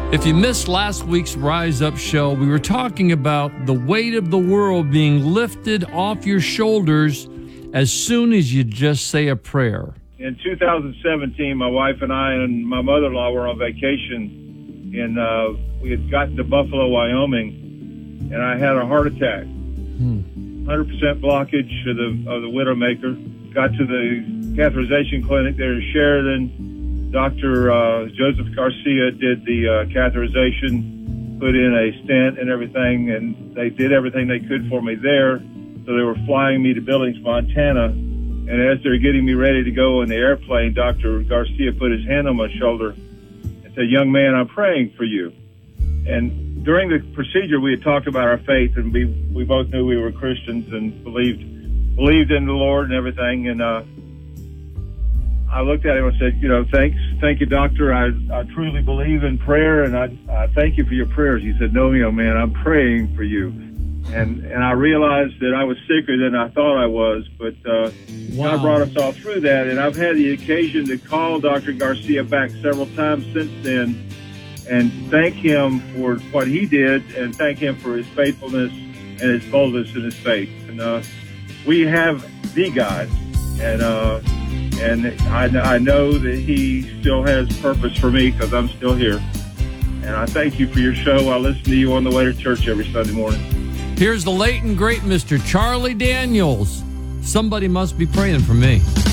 If you missed last week's Rise Up show, we were talking about the weight of the world being lifted off your shoulders as soon as you just say a prayer. In 2017, my wife and I and my mother-in-law were on vacation, and we had gotten to Buffalo, Wyoming, and I had a heart attack. 100% blockage of the widowmaker. Got to the catheterization clinic there in Sheridan. Dr. Joseph Garcia did the catheterization, put in a stent and everything, and they did everything they could for me there. So they were flying me to Billings, Montana, and as they're getting me ready to go in the airplane, Dr. Garcia put his hand on my shoulder and said, "Young man, I'm praying for you." And during the procedure, we had talked about our faith, and we both knew we were Christians and believed in the Lord and everything, and I looked at him and said, thank you, doctor. I truly believe in prayer, and I thank you for your prayers. He said, "No, young man, I'm praying for you." And I realized that I was sicker than I thought I was, but God brought us all through that. And I've had the occasion to call Dr. Garcia back several times since then and thank him for what he did and thank him for his faithfulness and his boldness in his faith. And we have the God, and I know that he still has purpose for me because I'm still here. And I thank you for your show. I listen to you on the way to church every Sunday morning. Here's the late and great Mr. Charlie Daniels. Somebody must be praying for me.